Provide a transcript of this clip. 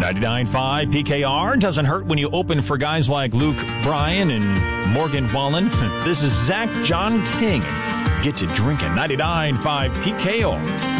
99.5 PKR doesn't hurt when you open for guys like Luke Bryan and Morgan Wallen. This is Zach John King. Get to drinking 99.5 PKR.